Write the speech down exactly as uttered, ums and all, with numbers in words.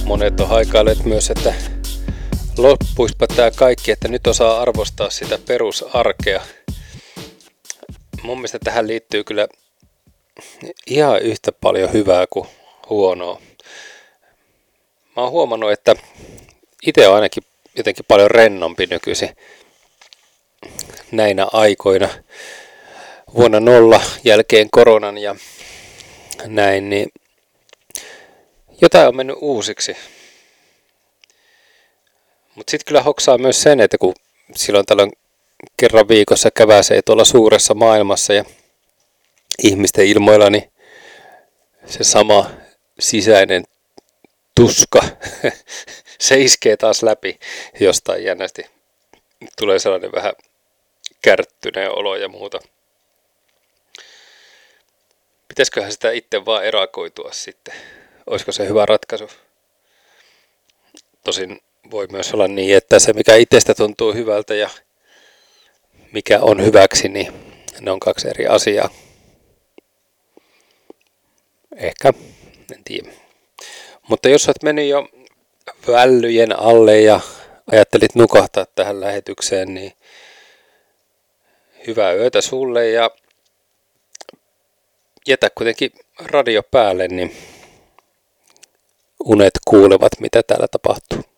Monet on haikailleet myös, että loppuispa tää kaikki, että nyt osaa arvostaa sitä perusarkea. Mun mielestä tähän liittyy kyllä ihan yhtä paljon hyvää kuin huonoa. Mä oon huomannut, että itse on ainakin jotenkin paljon rennompi nykyisin näinä aikoina. Vuonna nolla jälkeen koronan ja näin, niin jotain on mennyt uusiksi. Mutta sitten kyllä hoksaa myös sen, että kun silloin tällöin kerran viikossa käväsee tuolla suuressa maailmassa ja ihmisten ilmoilla, niin se sama sisäinen tuska, se iskee taas läpi jostain jännästi. Tulee sellainen vähän kärttyneen olo ja muuta. Pitäisiköhän sitä itse vaan erakoitua sitten? Olisiko se hyvä ratkaisu? Tosin voi myös olla niin, että se mikä itsestä tuntuu hyvältä ja mikä on hyväksi, niin ne on kaksi eri asiaa. Ehkä, en tiedä. Mutta jos olet mennyt jo vällyjen alle ja ajattelit nukahtaa tähän lähetykseen, niin hyvää yötä sulle ja jätä kuitenkin radio päälle, niin unet kuulevat, mitä täällä tapahtuu.